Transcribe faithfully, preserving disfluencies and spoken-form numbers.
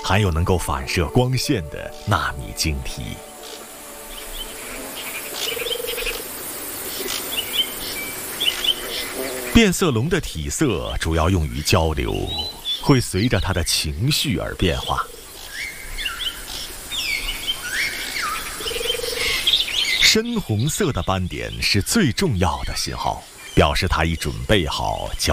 还有能够反射光线的纳米晶体。变色龙的体色主要用于交流，会随着它的情绪而变化。深红色的斑点是最重要的信号，表示它已准备好交